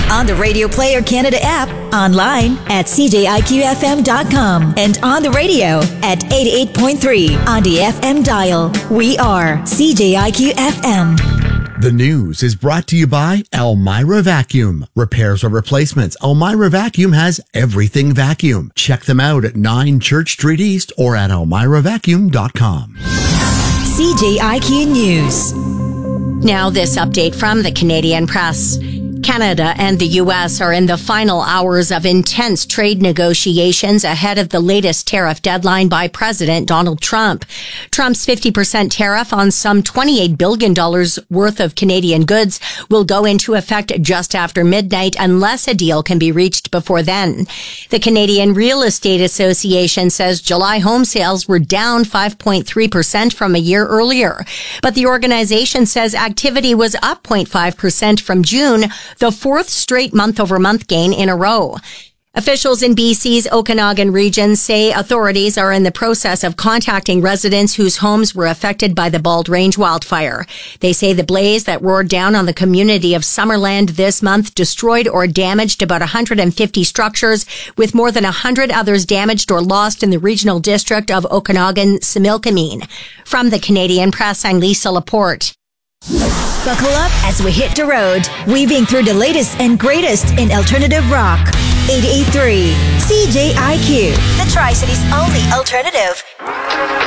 On the Radio Player Canada app, online at cjiqfm.com, and on the radio at 88.3 on the FM dial. We are CJIQ FM. The news is brought to you by Elmira Vacuum. Repairs or replacements, Elmira Vacuum has everything vacuum. Check them out at 9 Church Street East or at elmiravacuum.com. CJIQ News. Now this update from the Canadian Press. Canada and the U.S. are in the final hours of intense trade negotiations ahead of the latest tariff deadline by President Donald Trump. Trump's 50% tariff on some $28 billion worth of Canadian goods will go into effect just after midnight unless a deal can be reached before then. The Canadian Real Estate Association says July home sales were down 5.3% from a year earlier, but the organization says activity was up 0.5% from June, the fourth straight month-over-month gain in a row. Officials in BC's Okanagan region say authorities are in the process of contacting residents whose homes were affected by the Bald Range wildfire. They say the blaze that roared down on the community of Summerland this month destroyed or damaged about 150 structures, with more than 100 others damaged or lost in the regional district of Okanagan-Similkameen. From the Canadian Press, I'm Lisa Laporte. Buckle up as we hit the road, weaving through the latest and greatest in alternative rock. 88.3 CJIQ, the Tri-City's only alternative.